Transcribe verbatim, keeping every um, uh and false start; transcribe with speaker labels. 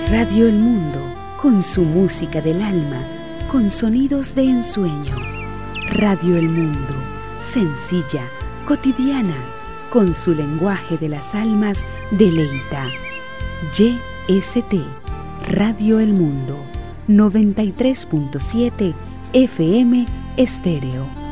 Speaker 1: Radio El Mundo, con su música del alma, con sonidos de ensueño. Radio El Mundo, sencilla, cotidiana, con su lenguaje de las almas, deleita. Y S T, Radio El Mundo, noventa y tres punto siete F M Estéreo.